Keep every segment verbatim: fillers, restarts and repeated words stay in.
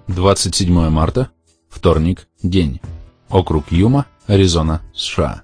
двадцать седьмое марта, вторник, день. Округ Юма, Аризона, США.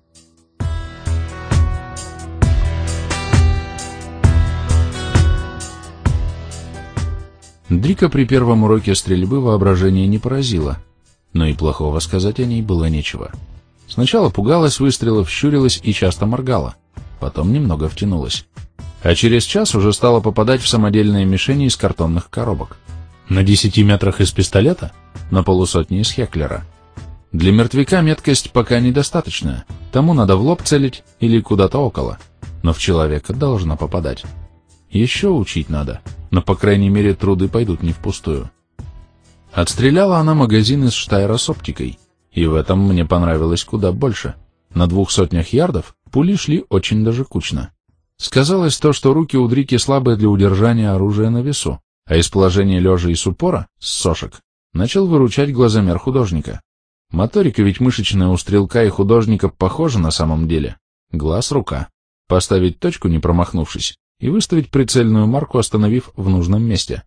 Дрика при первом уроке стрельбы воображение не поразило, но и плохого сказать о ней было нечего. Сначала пугалась выстрелов, щурилась и часто моргала, потом немного втянулась. А через час уже стала попадать в самодельные мишени из картонных коробок. На десяти метрах из пистолета, на полусотни из Хеклера. Для мертвяка меткость пока недостаточная, тому надо в лоб целить или куда-то около, но в человека должна попадать. Еще учить надо, но по крайней мере труды пойдут не впустую. Отстреляла она магазин из Штайра с оптикой, и в этом мне понравилось куда больше. На двух сотнях ярдов пули шли очень даже кучно. Сказалось то, что руки у Дрики слабые для удержания оружия на весу, а из положения лежа и с упора, с сошек, начал выручать глазомер художника. Моторика ведь мышечная у стрелка и художника похожа на самом деле. Глаз — рука. Поставить точку, не промахнувшись, и выставить прицельную марку, остановив в нужном месте.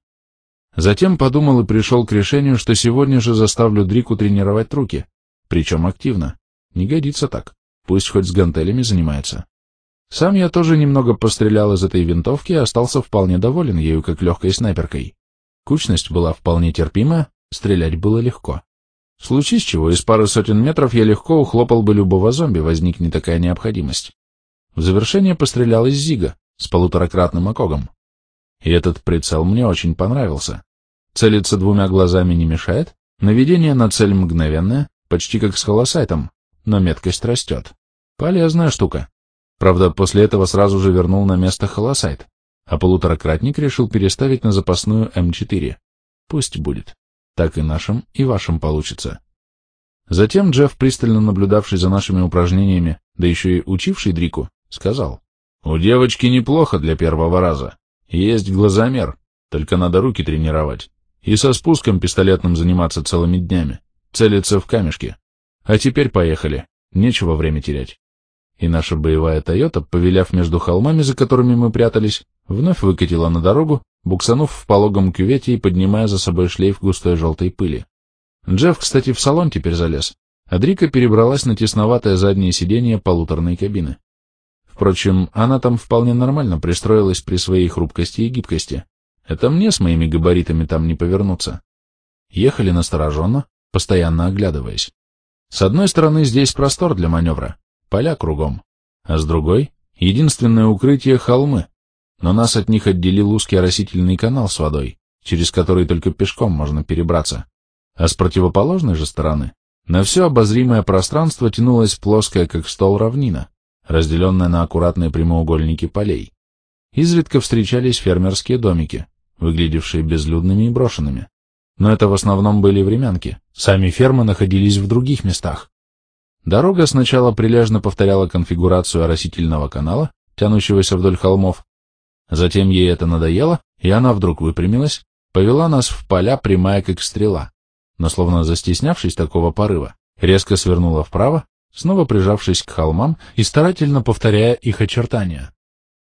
Затем подумал и пришел к решению, что сегодня же заставлю Дрику тренировать руки, причем активно. Не годится так, пусть хоть с гантелями занимается. Сам я тоже немного пострелял из этой винтовки и остался вполне доволен ею, как легкой снайперкой. Кучность была вполне терпимая, стрелять было легко. В случае с чего из пары сотен метров я легко ухлопал бы любого зомби, возникне такая необходимость. В завершение пострелял из Зига с полуторакратным окогом. И этот прицел мне очень понравился. Целиться двумя глазами не мешает, наведение на цель мгновенное, почти как с холосайтом, но меткость растет. Полезная штука. Правда, после этого сразу же вернул на место холосайт, а полуторакратник решил переставить на запасную эм четыре. Пусть будет. Так и нашим, и вашим получится. Затем Джефф, пристально наблюдавший за нашими упражнениями, да еще и учивший Дрику, сказал: «У девочки неплохо для первого раза. Есть глазомер, только надо руки тренировать. И со спуском пистолетным заниматься целыми днями, целиться в камешки. А теперь поехали, нечего время терять». И наша боевая «Тойота», повиляв между холмами, за которыми мы прятались, вновь выкатила на дорогу, буксанув в пологом кювете и поднимая за собой шлейф густой желтой пыли. Джефф, кстати, в салон теперь залез, а Дрика перебралась на тесноватое заднее сиденье полуторной кабины. Впрочем, она там вполне нормально пристроилась при своей хрупкости и гибкости. Это мне с моими габаритами там не повернуться. Ехали настороженно, постоянно оглядываясь. С одной стороны, здесь простор для маневра, поля кругом, а с другой — единственное укрытие — холмы, но нас от них отделил узкий оросительный канал с водой, через который только пешком можно перебраться. А с противоположной же стороны на все обозримое пространство тянулась плоская, как стол, равнина, разделенная на аккуратные прямоугольники полей. Изредка встречались фермерские домики, выглядевшие безлюдными и брошенными. Но это в основном были времянки, сами фермы находились в других местах. Дорога сначала прилежно повторяла конфигурацию оросительного канала, тянущегося вдоль холмов. Затем ей это надоело, и она вдруг выпрямилась, повела нас в поля, прямая как стрела, но, словно застеснявшись такого порыва, резко свернула вправо, снова прижавшись к холмам и старательно повторяя их очертания.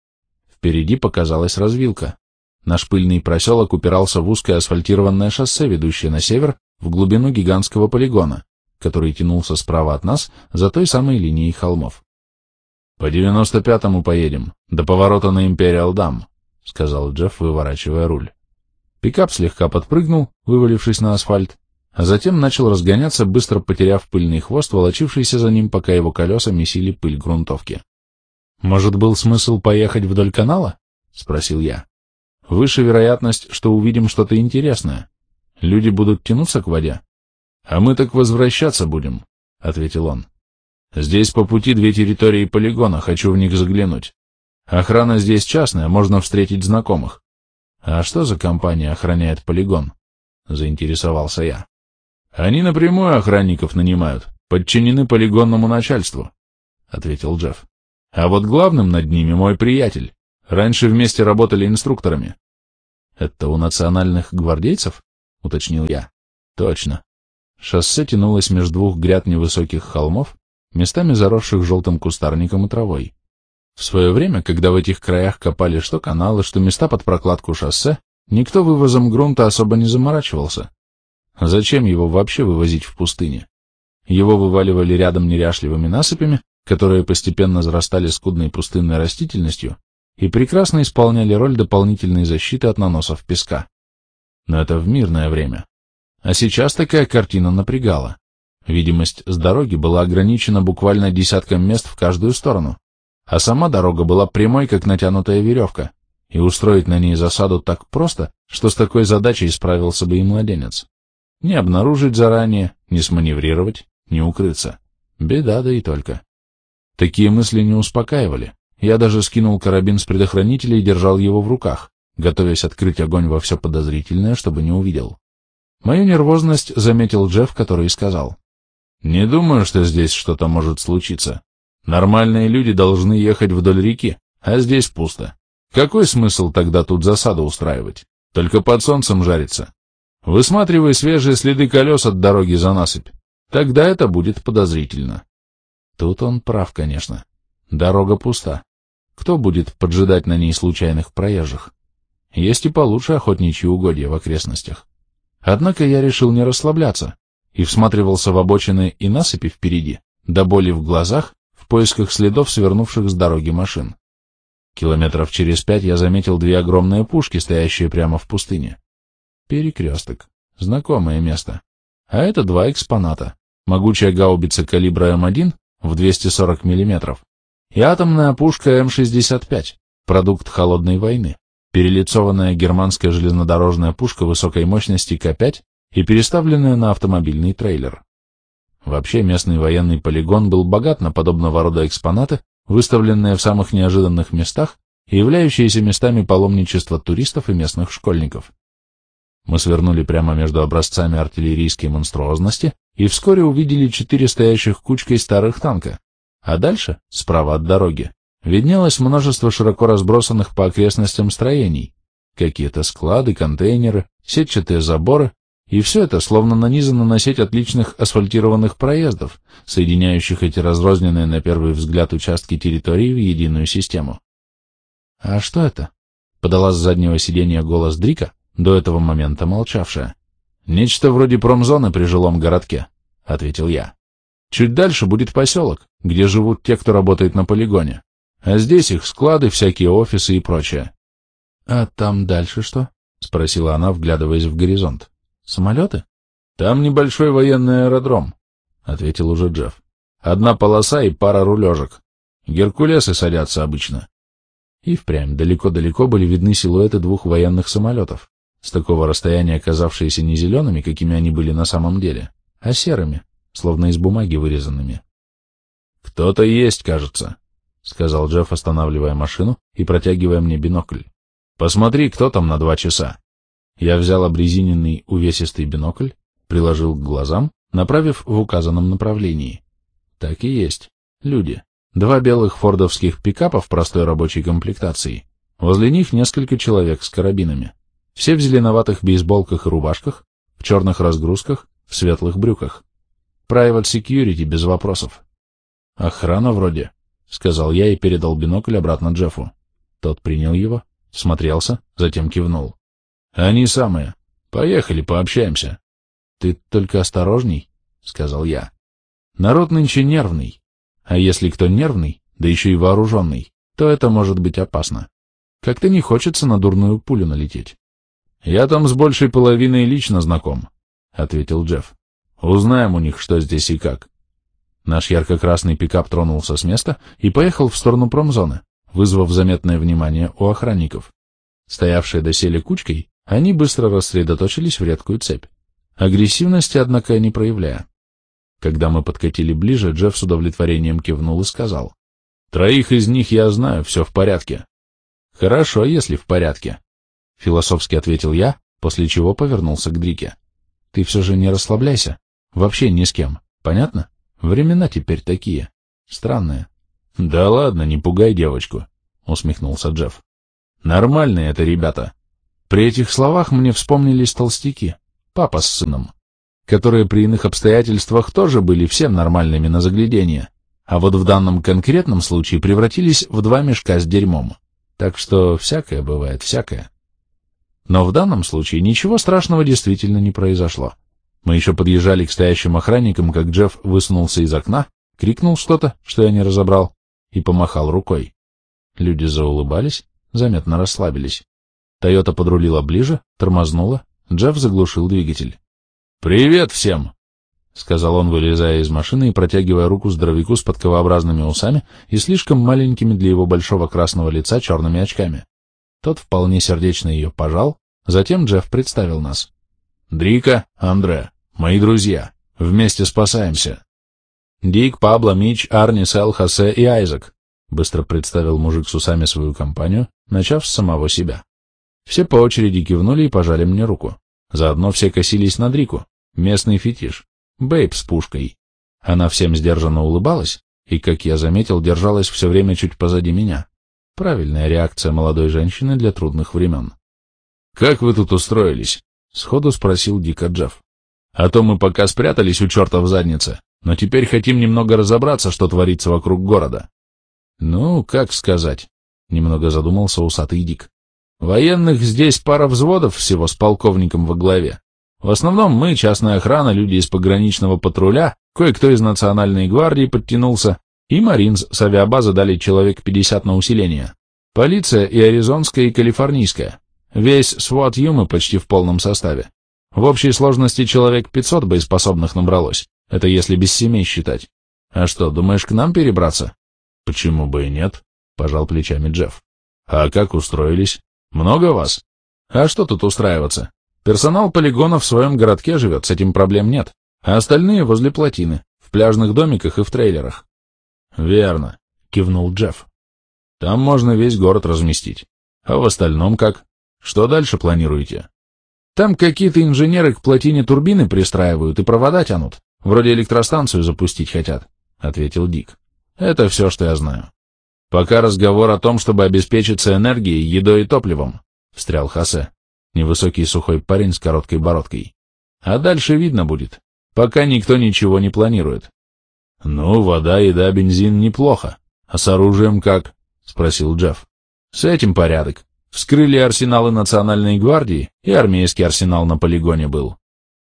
Впереди показалась развилка. Наш пыльный проселок упирался в узкое асфальтированное шоссе, ведущее на север, в глубину гигантского полигона, который тянулся справа от нас за той самой линией холмов. — По девяносто пятому поедем, до поворота на Империал Дам, — сказал Джефф, выворачивая руль. Пикап слегка подпрыгнул, вывалившись на асфальт, а затем начал разгоняться, быстро потеряв пыльный хвост, волочившийся за ним, пока его колеса месили пыль грунтовки. — Может, был смысл поехать вдоль канала? — спросил я. — Выше вероятность, что увидим что-то интересное. Люди будут тянуться к воде. — А мы так возвращаться будем, — ответил он. — Здесь по пути две территории полигона, хочу в них заглянуть. Охрана здесь частная, можно встретить знакомых. — А что за компания охраняет полигон? — заинтересовался я. — Они напрямую охранников нанимают, подчинены полигонному начальству, — ответил Джефф. — А вот главным над ними мой приятель. Раньше вместе работали инструкторами. — Это у национальных гвардейцев? — уточнил я. — Точно. Шоссе тянулось между двух гряд невысоких холмов, местами заросших желтым кустарником и травой. В свое время, когда в этих краях копали что каналы, что места под прокладку шоссе, никто вывозом грунта особо не заморачивался. Зачем его вообще вывозить в пустыне? Его вываливали рядом неряшливыми насыпями, которые постепенно зарастали скудной пустынной растительностью и прекрасно исполняли роль дополнительной защиты от наносов песка. Но это в мирное время. А сейчас такая картина напрягала. Видимость с дороги была ограничена буквально десятком мест в каждую сторону, а сама дорога была прямой, как натянутая веревка, и устроить на ней засаду так просто, что с такой задачей справился бы и младенец. Не обнаружить заранее, не сманеврировать, не укрыться. Беда, да и только. Такие мысли не успокаивали. Я даже скинул карабин с предохранителя и держал его в руках, готовясь открыть огонь во все подозрительное, чтобы не увидел. Мою нервозность заметил Джефф, который сказал: «Не думаю, что здесь что-то может случиться. Нормальные люди должны ехать вдоль реки, а здесь пусто. Какой смысл тогда тут засаду устраивать? Только под солнцем жариться. Высматривай свежие следы колес от дороги за насыпь. Тогда это будет подозрительно». Тут он прав, конечно. Дорога пуста. Кто будет поджидать на ней случайных проезжих? Есть и получше охотничьи угодья в окрестностях. Однако я решил не расслабляться и всматривался в обочины и насыпи впереди, до боли в глазах, в поисках следов свернувших с дороги машин. Километров через пять я заметил две огромные пушки, стоящие прямо в пустыне. Перекресток. Знакомое место. А это два экспоната. Могучая гаубица калибра эм один в двести сорок миллиметров и атомная пушка эм шестьдесят пять, продукт холодной войны, перелицованная германская железнодорожная пушка высокой мощности ка пять и переставленная на автомобильный трейлер. Вообще местный военный полигон был богат на подобного рода экспонаты, выставленные в самых неожиданных местах и являющиеся местами паломничества туристов и местных школьников. Мы свернули прямо между образцами артиллерийской монструозности и вскоре увидели четыре стоящих кучкой старых танка, а дальше, справа от дороги, виднелось множество широко разбросанных по окрестностям строений, какие-то склады, контейнеры, сетчатые заборы, и все это словно нанизано на сеть отличных асфальтированных проездов, соединяющих эти разрозненные на первый взгляд участки территории в единую систему. «А что это?» — подала с заднего сиденья голос Дрика, до этого момента молчавшая. «Нечто вроде промзоны при жилом городке», — ответил я. «Чуть дальше будет поселок, где живут те, кто работает на полигоне. А здесь их склады, всякие офисы и прочее». «А там дальше что?» — спросила она, вглядываясь в горизонт. «Самолеты?» «Там небольшой военный аэродром», — ответил уже Джефф. «Одна полоса и пара рулежек. Геркулесы садятся обычно». И впрямь далеко-далеко были видны силуэты двух военных самолетов, с такого расстояния оказавшиеся не зелеными, какими они были на самом деле, а серыми, словно из бумаги вырезанными. «Кто-то есть, кажется», — сказал Джефф, останавливая машину и протягивая мне бинокль. «Посмотри, кто там на два часа». Я взял обрезиненный увесистый бинокль, приложил к глазам, направив в указанном направлении. Так и есть. Люди. Два белых фордовских пикапа в простой рабочей комплектации. Возле них несколько человек с карабинами. Все в зеленоватых бейсболках и рубашках, в черных разгрузках, в светлых брюках. Private security без вопросов. «Охрана вроде», — сказал я и передал бинокль обратно Джеффу. Тот принял его, смотрелся, затем кивнул. «Они самые. Поехали, пообщаемся». «Ты только осторожней», — сказал я. «Народ нынче нервный. А если кто нервный, да еще и вооруженный, то это может быть опасно. Как-то не хочется на дурную пулю налететь». «Я там с большей половиной лично знаком», — ответил Джефф. «Узнаем у них, что здесь и как». Наш ярко-красный пикап тронулся с места и поехал в сторону промзоны, вызвав заметное внимание у охранников. Стоявшие доселе кучкой, они быстро рассредоточились в редкую цепь, агрессивности, однако, не проявляя. Когда мы подкатили ближе, Джефф с удовлетворением кивнул и сказал: «Троих из них я знаю, все в порядке». «Хорошо, если в порядке», — философски ответил я, после чего повернулся к Дрике. «Ты все же не расслабляйся. Вообще ни с кем. Понятно? Времена теперь такие. Странные». «Да ладно, не пугай девочку», — усмехнулся Джефф. «Нормальные это ребята». При этих словах мне вспомнились толстяки, папа с сыном, которые при иных обстоятельствах тоже были всем нормальными на загляденье, а вот в данном конкретном случае превратились в два мешка с дерьмом. Так что всякое бывает, всякое. Но в данном случае ничего страшного действительно не произошло. Мы еще подъезжали к стоящим охранникам, как Джефф высунулся из окна, крикнул что-то, что я не разобрал, и помахал рукой. Люди заулыбались, заметно расслабились. Тойота подрулила ближе, тормознула, Джефф заглушил двигатель. «Привет всем!» — сказал он, вылезая из машины и протягивая руку здоровяку с подковообразными усами и слишком маленькими для его большого красного лица черными очками. Тот вполне сердечно ее пожал, затем Джефф представил нас. «Дрика, Андре, мои друзья, вместе спасаемся». «Дик, Пабло, Мич, Арни, Сэл, Хосе и Айзек», — быстро представил мужик с усами свою компанию, начав с самого себя. Все по очереди кивнули и пожали мне руку. Заодно все косились на Дрику, местный фетиш, бейб с пушкой. Она всем сдержанно улыбалась и, как я заметил, держалась все время чуть позади меня. Правильная реакция молодой женщины для трудных времен. «Как вы тут устроились?» — сходу спросил дико Джефф. «А то мы пока спрятались у черта в заднице, но теперь хотим немного разобраться, что творится вокруг города». «Ну, как сказать?» — немного задумался усатый Дик. «Военных здесь пара взводов всего с полковником во главе. В основном мы, частная охрана, люди из пограничного патруля, кое-кто из национальной гвардии подтянулся, и маринс с авиабазы дали человек пятьдесят на усиление. Полиция и аризонская, и калифорнийская. Весь свот Юмы почти в полном составе. В общей сложности человек пятьсот боеспособных набралось. Это если без семей считать. А что, думаешь, к нам перебраться? Почему бы и нет? Пожал плечами Джефф. А как устроились? Много вас? А что тут устраиваться? Персонал полигона в своем городке живет, с этим проблем нет. А остальные возле плотины, в пляжных домиках и в трейлерах. Верно, кивнул Джефф. Там можно весь город разместить. А в остальном как? Что дальше планируете? Там какие-то инженеры к плотине турбины пристраивают и провода тянут. Вроде электростанцию запустить хотят, — ответил Дик. Это все, что я знаю. Пока разговор о том, чтобы обеспечиться энергией, едой и топливом, — встрял Хосе, невысокий сухой парень с короткой бородкой. А дальше видно будет. Пока никто ничего не планирует. Ну, вода, еда, бензин неплохо. А с оружием как? — спросил Джефф. С этим порядок. Вскрыли арсеналы Национальной гвардии, и армейский арсенал на полигоне был.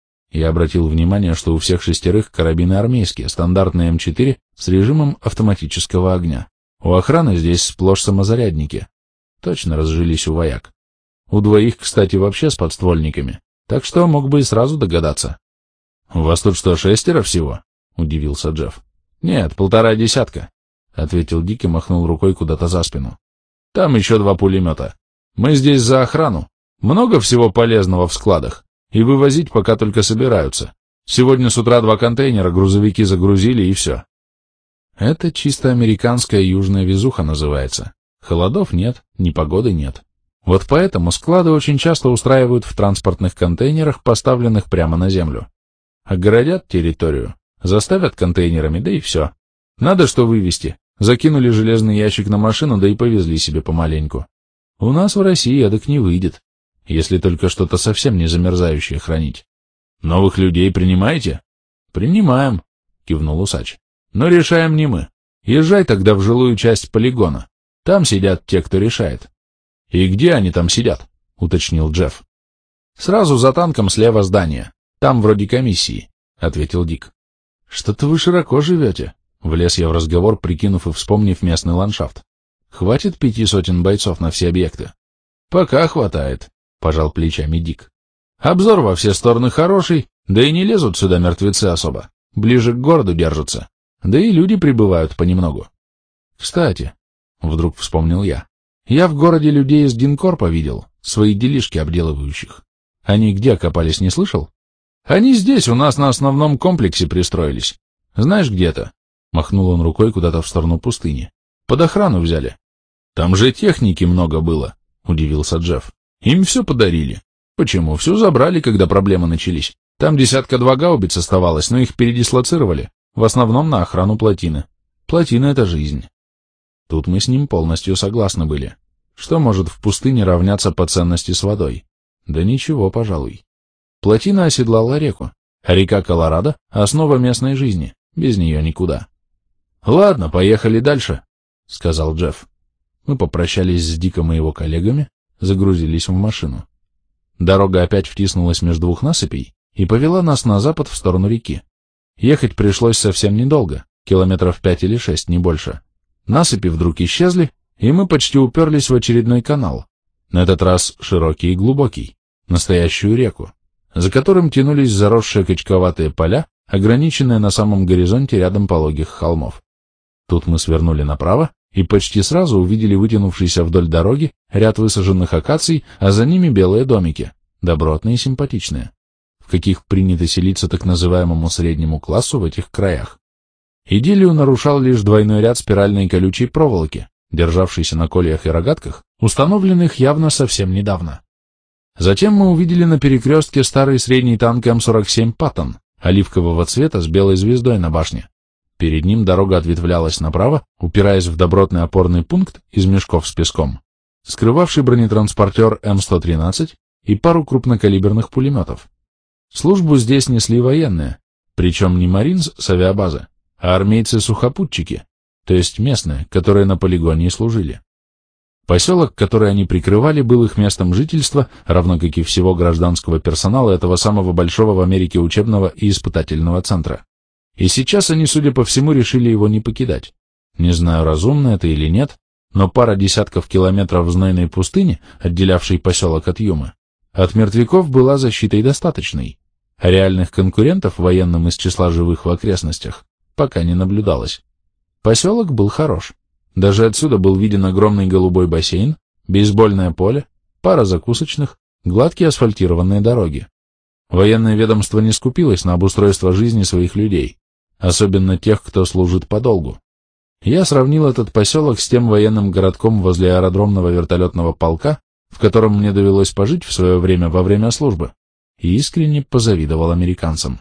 Я обратил внимание, что у всех шестерых карабины армейские, стандартные эм четыре с режимом автоматического огня. У охраны здесь сплошь самозарядники. Точно разжились у вояк. У двоих, кстати, вообще с подствольниками, так что мог бы и сразу догадаться. — У вас тут что, шестеро всего? — удивился Джефф. — Нет, полтора десятка, — ответил Дик и махнул рукой куда-то за спину. — Там еще два пулемета. Мы здесь за охрану. Много всего полезного в складах. И вывозить пока только собираются. Сегодня с утра два контейнера грузовики загрузили, и все. Это чисто американская южная везуха называется. Холодов нет, непогоды нет. Вот поэтому склады очень часто устраивают в транспортных контейнерах, поставленных прямо на землю. Огородят территорию, заставят контейнерами, да и все. Надо что вывезти. Закинули железный ящик на машину, да и повезли себе помаленьку. У нас в России эдак не выйдет, если только что-то совсем не замерзающее хранить. Новых людей принимаете? Принимаем, кивнул усач. Но решаем не мы. Езжай тогда в жилую часть полигона. Там сидят те, кто решает. И где они там сидят? Уточнил Джефф. Сразу за танком слева здание. Там вроде комиссии, ответил Дик. Что-то вы широко живете. Влез я в разговор, прикинув и вспомнив местный ландшафт. Хватит пяти сотен бойцов на все объекты? Пока хватает, пожал плечами Дик. Обзор во все стороны хороший, да и не лезут сюда мертвецы особо. Ближе к городу держатся. Да и люди прибывают понемногу. Кстати, вдруг вспомнил я, я в городе людей из Динкорпа видел, свои делишки обделывающих. Они где окопались, не слышал? Они здесь, у нас на основном комплексе пристроились. Знаешь, где-то? Махнул он рукой куда-то в сторону пустыни. Под охрану взяли. Там же техники много было, удивился Джефф. Им все подарили. Почему? Все забрали, когда проблемы начались. Там десятка два гаубиц оставалось, но их передислоцировали. В основном на охрану плотины. Плотина — это жизнь. Тут мы с ним полностью согласны были. Что может в пустыне равняться по ценности с водой? Да ничего, пожалуй. Плотина оседлала реку, а река Колорадо — основа местной жизни. Без нее никуда. Ладно, поехали дальше, — сказал Джефф. Мы попрощались с Диком и его коллегами, загрузились в машину. Дорога опять втиснулась между двух насыпей, и повела нас на запад в сторону реки. Ехать пришлось совсем недолго, километров пять или шесть, не больше. Насыпи вдруг исчезли, и мы почти уперлись в очередной канал, на этот раз широкий и глубокий, настоящую реку, за которым тянулись заросшие качковатые поля, ограниченные на самом горизонте рядом пологих холмов. Тут мы свернули направо и почти сразу увидели вытянувшийся вдоль дороги ряд высаженных акаций, а за ними белые домики, добротные и симпатичные, в каких принято селиться так называемому среднему классу в этих краях. Идиллию нарушал лишь двойной ряд спиральной колючей проволоки, державшейся на кольях и рогатках, установленных явно совсем недавно. Затем мы увидели на перекрестке старый средний танк эм сорок семь «Паттон» оливкового цвета с белой звездой на башне. Перед ним дорога ответвлялась направо, упираясь в добротный опорный пункт из мешков с песком, скрывавший бронетранспортер эм сто тринадцать и пару крупнокалиберных пулеметов. Службу здесь несли военные, причем не маринс с авиабазы, а армейцы-сухопутчики, то есть местные, которые на полигоне и служили. Поселок, который они прикрывали, был их местом жительства, равно как и всего гражданского персонала этого самого большого в Америке учебного и испытательного центра. И сейчас они, судя по всему, решили его не покидать. Не знаю, разумно это или нет, но пара десятков километров знойной пустыни, отделявшей поселок от Юмы, от мертвяков была защитой достаточной, а реальных конкурентов военным из числа живых в окрестностях пока не наблюдалось. Поселок был хорош. Даже отсюда был виден огромный голубой бассейн, бейсбольное поле, пара закусочных, гладкие асфальтированные дороги. Военное ведомство не скупилось на обустройство жизни своих людей, особенно тех, кто служит подолгу. Я сравнил этот поселок с тем военным городком возле аэродромного вертолетного полка, в котором мне довелось пожить в свое время во время службы, и искренне позавидовал американцам.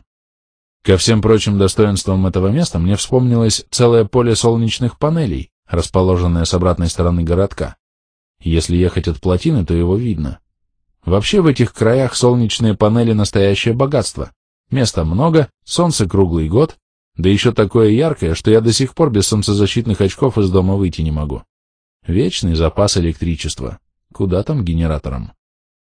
Ко всем прочим достоинствам этого места мне вспомнилось целое поле солнечных панелей, расположенное с обратной стороны городка. Если ехать от плотины, то его видно. Вообще в этих краях солнечные панели — настоящее богатство. Места много, солнце круглый год, да еще такое яркое, что я до сих пор без солнцезащитных очков из дома выйти не могу. Вечный запас электричества. Куда там генератором?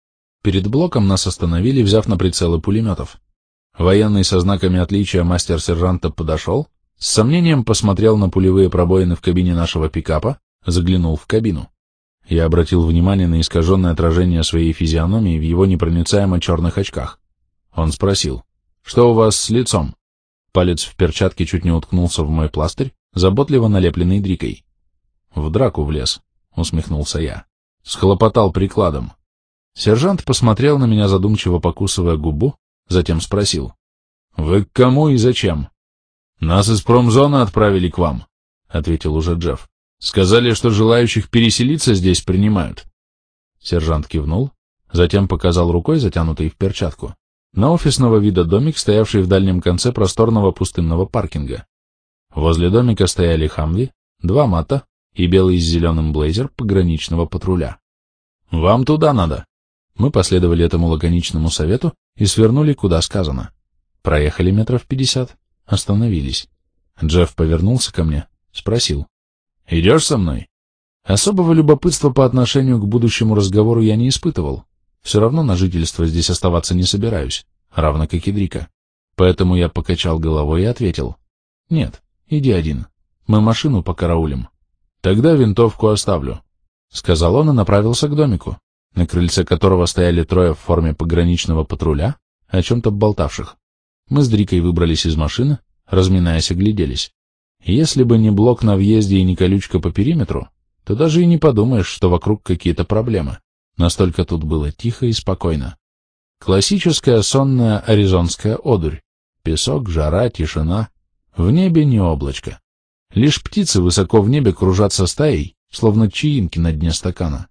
Перед блоком нас остановили, взяв на прицелы пулеметов. Военный со знаками отличия мастер-сержанта подошел, с сомнением посмотрел на пулевые пробоины в кабине нашего пикапа, заглянул в кабину. Я обратил внимание на искаженное отражение своей физиономии в его непроницаемо черных очках. Он спросил: «Что у вас с лицом?» Палец в перчатке чуть не уткнулся в мой пластырь, заботливо налепленный дрикой. «В драку влез», — усмехнулся я. «Схлопотал прикладом». Сержант посмотрел на меня, задумчиво покусывая губу, затем спросил: «Вы к кому и зачем?» «Нас из промзоны отправили к вам», — ответил уже Джефф. «Сказали, что желающих переселиться здесь принимают». Сержант кивнул, затем показал рукой, затянутой в перчатку, на офисного вида домик, стоявший в дальнем конце просторного пустынного паркинга. Возле домика стояли хамви, два мата и белый с зеленым блейзер пограничного патруля. «Вам туда надо». Мы последовали этому лаконичному совету и свернули, куда сказано. Проехали метров пятьдесят, остановились. Джефф повернулся ко мне, спросил: «Идешь со мной?» Особого любопытства по отношению к будущему разговору я не испытывал. Все равно на жительство здесь оставаться не собираюсь, равно как и Дрика. Поэтому я покачал головой и ответил: «Нет, иди один. Мы машину покараулим». «Тогда винтовку оставлю», — сказал он и направился к домику, на крыльце которого стояли трое в форме пограничного патруля, о чем-то болтавших. Мы с Дрикой выбрались из машины, разминаясь, огляделись. Если бы не блок на въезде и не колючка по периметру, то даже и не подумаешь, что вокруг какие-то проблемы. Настолько тут было тихо и спокойно. Классическая сонная аризонская одурь. Песок, жара, тишина. В небе не облачко. Лишь птицы высоко в небе кружатся стаей, словно чаинки на дне стакана.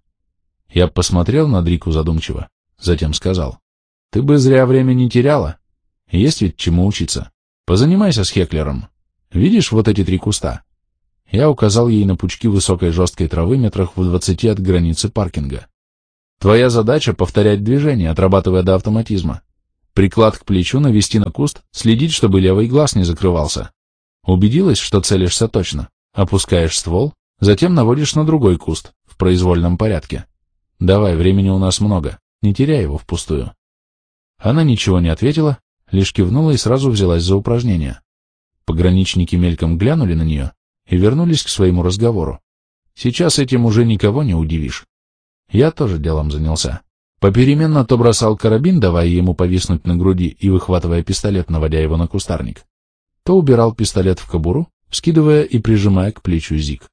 Я посмотрел на Дрику задумчиво, затем сказал: «Ты бы зря время не теряла. Есть ведь чему учиться. Позанимайся с Хеклером. Видишь вот эти три куста?» Я указал ей на пучки высокой жесткой травы метрах в двадцати от границы паркинга. «Твоя задача — повторять движение, отрабатывая до автоматизма. Приклад к плечу навести на куст, следить, чтобы левый глаз не закрывался. Убедилась, что целишься точно? Опускаешь ствол, затем наводишь на другой куст, в произвольном порядке. Давай, времени у нас много, не теряй его впустую». Она ничего не ответила, лишь кивнула и сразу взялась за упражнение. Пограничники мельком глянули на нее и вернулись к своему разговору. Сейчас этим уже никого не удивишь. Я тоже делом занялся. Попеременно то бросал карабин, давая ему повиснуть на груди и выхватывая пистолет, наводя его на кустарник, то убирал пистолет в кобуру, вскидывая и прижимая к плечу зиг.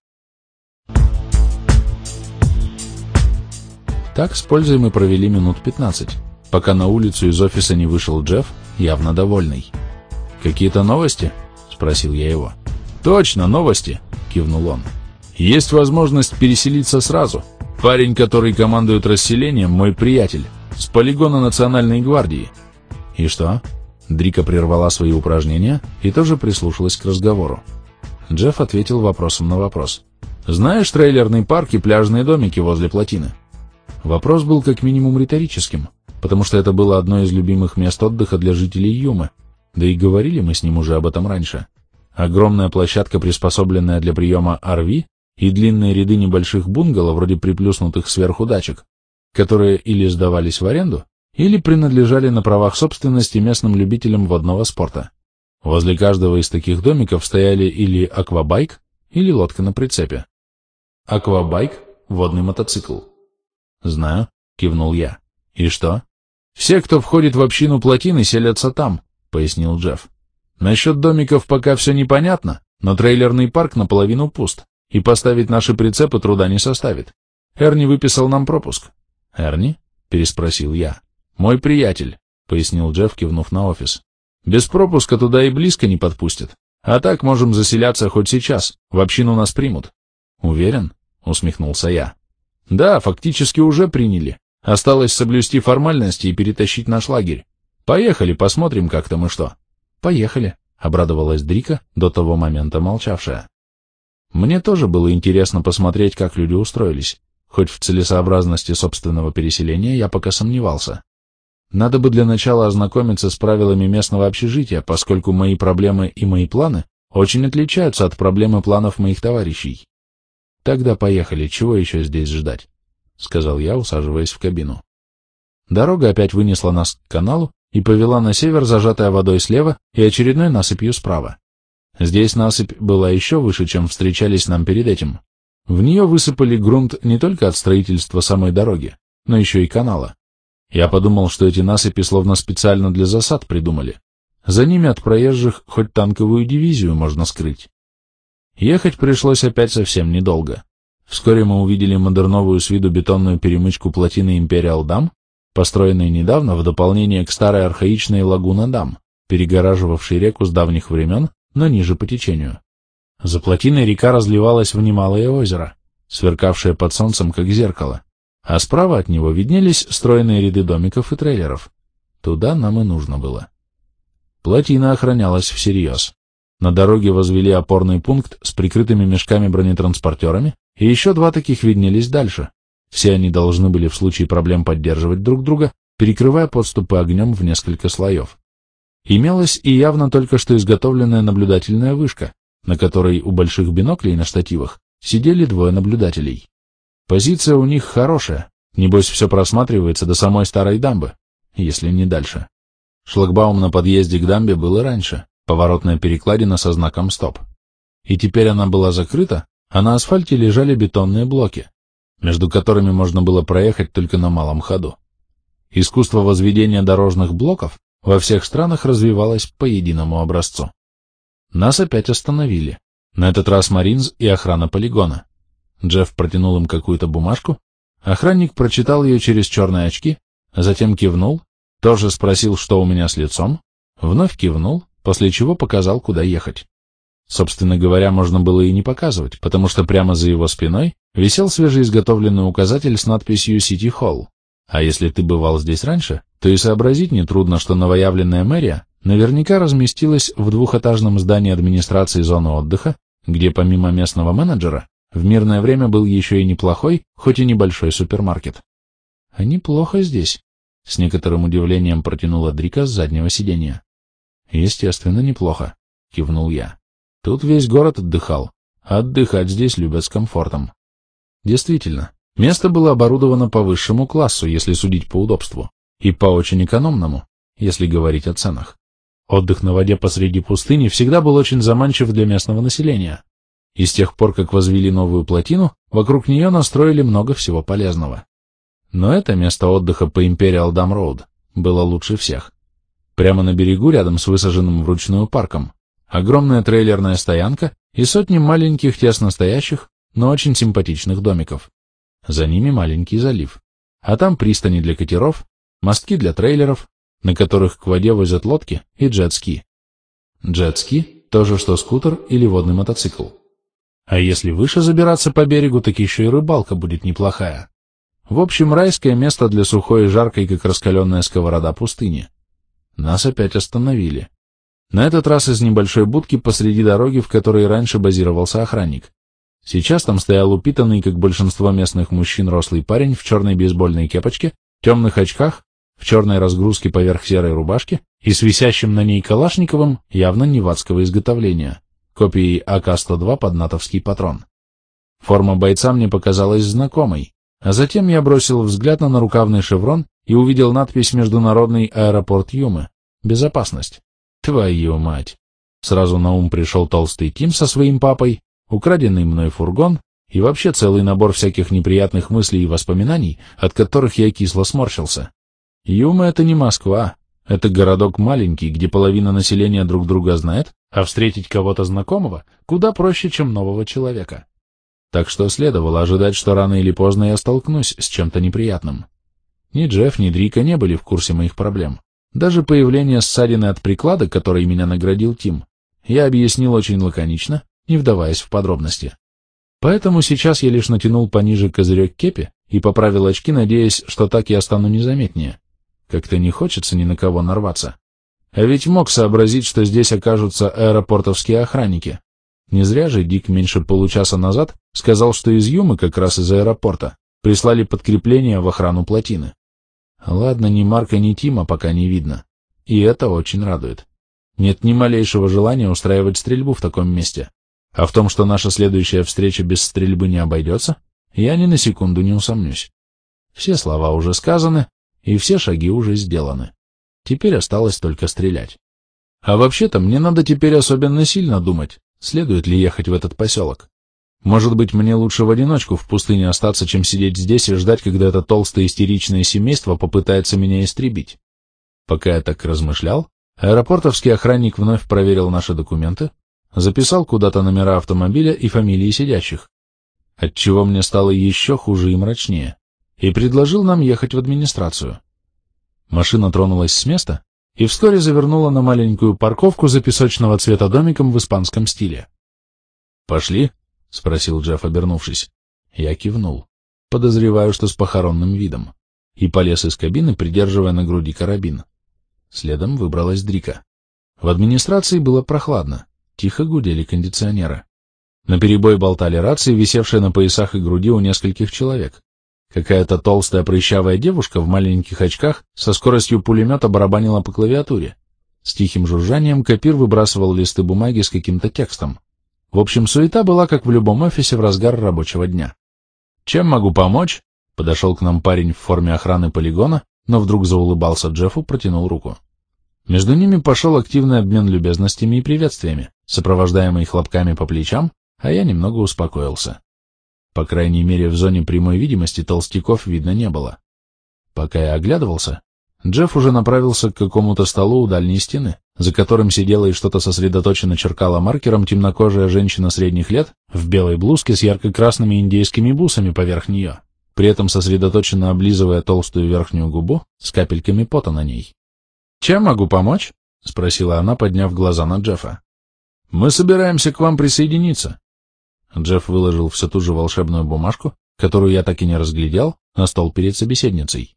Так с пользой мы провели минут пятнадцать, пока на улицу из офиса не вышел Джефф, явно довольный. «Какие-то новости?» — спросил я его. «Точно, новости!» — кивнул он. «Есть возможность переселиться сразу. Парень, который командует расселением, мой приятель, с полигона Национальной гвардии». «И что?» Дрика прервала свои упражнения и тоже прислушалась к разговору. Джефф ответил вопросом на вопрос. «Знаешь трейлерный парк и пляжные домики возле плотины?» Вопрос был как минимум риторическим, потому что это было одно из любимых мест отдыха для жителей Юмы, да и говорили мы с ним уже об этом раньше. Огромная площадка, приспособленная для приема ар ви, и длинные ряды небольших бунгало, вроде приплюснутых сверху дачек, которые или сдавались в аренду, или принадлежали на правах собственности местным любителям водного спорта. Возле каждого из таких домиков стояли или аквабайк, или лодка на прицепе. Аквабайк — водный мотоцикл. «Знаю», — кивнул я. «И что?» «Все, кто входит в общину плотины, селятся там», — пояснил Джефф. «Насчет домиков пока все непонятно, но трейлерный парк наполовину пуст, и поставить наши прицепы труда не составит. Эрни выписал нам пропуск». «Эрни?» — переспросил я. «Мой приятель», — пояснил Джефф, кивнув на офис. «Без пропуска туда и близко не подпустят. А так можем заселяться хоть сейчас, в общину нас примут». «Уверен?» — усмехнулся я. «Да, фактически уже приняли. Осталось соблюсти формальности и перетащить наш лагерь. Поехали, посмотрим, как там и что». «Поехали», — обрадовалась Дрика, до того момента молчавшая. Мне тоже было интересно посмотреть, как люди устроились, хоть в целесообразности собственного переселения я пока сомневался. Надо бы для начала ознакомиться с правилами местного общежития, поскольку мои проблемы и мои планы очень отличаются от проблем и планов моих товарищей. «Тогда поехали, чего еще здесь ждать?» — сказал я, усаживаясь в кабину. Дорога опять вынесла нас к каналу и повела на север, зажатая водой слева и очередной насыпью справа. Здесь насыпь была еще выше, чем встречались нам перед этим. В нее высыпали грунт не только от строительства самой дороги, но еще и канала. Я подумал, что эти насыпи словно специально для засад придумали. За ними от проезжих хоть танковую дивизию можно скрыть. Ехать пришлось опять совсем недолго. Вскоре мы увидели модерновую с виду бетонную перемычку плотины Imperial Dam, построенной недавно в дополнение к старой архаичной Лагуна Дам, перегораживавшей реку с давних времен, но ниже по течению. За плотиной река разливалась в немалое озеро, сверкавшее под солнцем как зеркало, а справа от него виднелись стройные ряды домиков и трейлеров. Туда нам и нужно было. Плотина охранялась всерьез. На дороге возвели опорный пункт с прикрытыми мешками-бронетранспортерами, и еще два таких виднелись дальше. Все они должны были в случае проблем поддерживать друг друга, перекрывая подступы огнем в несколько слоев. Имелась и явно только что изготовленная наблюдательная вышка, на которой у больших биноклей на штативах сидели двое наблюдателей. Позиция у них хорошая, небось все просматривается до самой старой дамбы, если не дальше. Шлагбаум на подъезде к дамбе был и раньше, поворотная перекладина со знаком «Стоп». И теперь она была закрыта, а на асфальте лежали бетонные блоки, между которыми можно было проехать только на малом ходу. Искусство возведения дорожных блоков во всех странах развивалось по единому образцу. Нас опять остановили. На этот раз Маринз и охрана полигона. Джефф протянул им какую-то бумажку, охранник прочитал ее через черные очки, затем кивнул, тоже спросил, что у меня с лицом, вновь кивнул, после чего показал, куда ехать. Собственно говоря, можно было и не показывать, потому что прямо за его спиной висел свежеизготовленный указатель с надписью «Сити Холл». А если ты бывал здесь раньше, то и сообразить нетрудно, что новоявленная мэрия наверняка разместилась в двухэтажном здании администрации зоны отдыха, где помимо местного менеджера в мирное время был еще и неплохой, хоть и небольшой супермаркет. — А неплохо здесь, — с некоторым удивлением протянула Дрика с заднего сиденья. — Естественно, неплохо, — кивнул я. Тут весь город отдыхал, а отдыхать здесь любят с комфортом. Действительно, место было оборудовано по высшему классу, если судить по удобству, и по очень экономному, если говорить о ценах. Отдых на воде посреди пустыни всегда был очень заманчив для местного населения. И с тех пор, как возвели новую плотину, вокруг нее настроили много всего полезного. Но это место отдыха по Imperial Dam Road было лучше всех. Прямо на берегу, рядом с высаженным вручную парком, огромная трейлерная стоянка и сотни маленьких, тесно стоящих, но очень симпатичных домиков. За ними маленький залив. А там пристани для катеров, мостки для трейлеров, на которых к воде возят лодки и джет-ски. Джет-ски — то же, что скутер или водный мотоцикл. А если выше забираться по берегу, так еще и рыбалка будет неплохая. В общем, райское место для сухой и жаркой, как раскаленная сковорода пустыни. Нас опять остановили. На этот раз из небольшой будки посреди дороги, в которой раньше базировался охранник. Сейчас там стоял упитанный, как большинство местных мужчин, рослый парень в черной бейсбольной кепочке, темных очках, в черной разгрузке поверх серой рубашки и с висящим на ней калашниковым, явно невадского изготовления, копией А К сто два под натовский патрон. Форма бойца мне показалась знакомой, а затем я бросил взгляд на нарукавный шеврон и увидел надпись «Международный аэропорт Юмы. Безопасность». Твою мать! Сразу на ум пришел толстый Тим со своим папой, украденный мной фургон и вообще целый набор всяких неприятных мыслей и воспоминаний, от которых я кисло сморщился. Юма — это не Москва, это городок маленький, где половина населения друг друга знает, а встретить кого-то знакомого куда проще, чем нового человека. Так что следовало ожидать, что рано или поздно я столкнусь с чем-то неприятным. Ни Джефф, ни Дрика не были в курсе моих проблем. Даже появление ссадины от приклада, которой меня наградил Тим, я объяснил очень лаконично, не вдаваясь в подробности. Поэтому сейчас я лишь натянул пониже козырек кепи и поправил очки, надеясь, что так я стану незаметнее. Как-то не хочется ни на кого нарваться. А ведь мог сообразить, что здесь окажутся аэропортовские охранники. Не зря же Дик меньше получаса назад сказал, что из Юмы, как раз из аэропорта, прислали подкрепление в охрану плотины. Ладно, ни Марка, ни Тима пока не видно. И это очень радует. Нет ни малейшего желания устраивать стрельбу в таком месте. А в том, что наша следующая встреча без стрельбы не обойдется, я ни на секунду не усомнюсь. Все слова уже сказаны, и все шаги уже сделаны. Теперь осталось только стрелять. А вообще-то мне надо теперь особенно сильно думать, следует ли ехать в этот поселок. Может быть, мне лучше в одиночку в пустыне остаться, чем сидеть здесь и ждать, когда это толстое истеричное семейство попытается меня истребить. Пока я так размышлял, аэропортовский охранник вновь проверил наши документы, записал куда-то номера автомобиля и фамилии сидящих, отчего мне стало еще хуже и мрачнее, и предложил нам ехать в администрацию. Машина тронулась с места и вскоре завернула на маленькую парковку за песочного цвета домиком в испанском стиле. «Пошли?» — спросил Джефф, обернувшись. Я кивнул, подозреваю, что с похоронным видом, и полез из кабины, придерживая на груди карабин. Следом выбралась Дрика. В администрации было прохладно, тихо гудели кондиционеры. Наперебой болтали рации, висевшие на поясах и груди у нескольких человек. Какая-то толстая прыщавая девушка в маленьких очках со скоростью пулемета барабанила по клавиатуре. С тихим жужжанием копир выбрасывал листы бумаги с каким-то текстом. В общем, суета была, как в любом офисе в разгар рабочего дня. «Чем могу помочь?» — подошел к нам парень в форме охраны полигона, но вдруг заулыбался Джеффу, протянул руку. Между ними пошел активный обмен любезностями и приветствиями, сопровождаемый хлопками по плечам, а я немного успокоился. По крайней мере, в зоне прямой видимости толстяков видно не было. Пока я оглядывался, Джефф уже направился к какому-то столу у дальней стены, за которым сидела и что-то сосредоточенно черкала маркером темнокожая женщина средних лет в белой блузке с ярко-красными индейскими бусами поверх нее, при этом сосредоточенно облизывая толстую верхнюю губу с капельками пота на ней. «Чем могу помочь?» — спросила она, подняв глаза на Джеффа. «Мы собираемся к вам присоединиться». Джефф выложил всю ту же волшебную бумажку, которую я так и не разглядел, на стол перед собеседницей.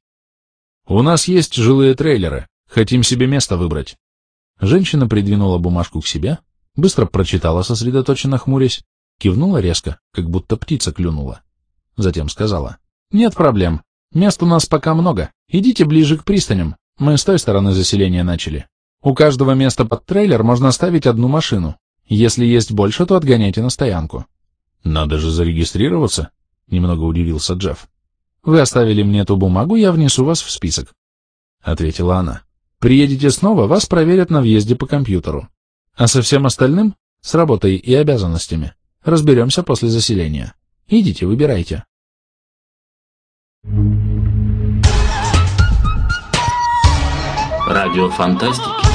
«У нас есть жилые трейлеры. Хотим себе место выбрать». Женщина придвинула бумажку к себе, быстро прочитала, сосредоточенно хмурясь, кивнула резко, как будто птица клюнула. Затем сказала: «Нет проблем. Мест у нас пока много. Идите ближе к пристаням. Мы с той стороны заселения начали. У каждого места под трейлер можно ставить одну машину. Если есть больше, то отгоняйте на стоянку». «Надо же зарегистрироваться», — немного удивился Джефф. «Вы оставили мне эту бумагу, я внесу вас в список», — ответила она. Приедете снова, вас проверят на въезде по компьютеру. А со всем остальным, с работой и обязанностями, разберемся после заселения. Идите, выбирайте. Радио Фантастики.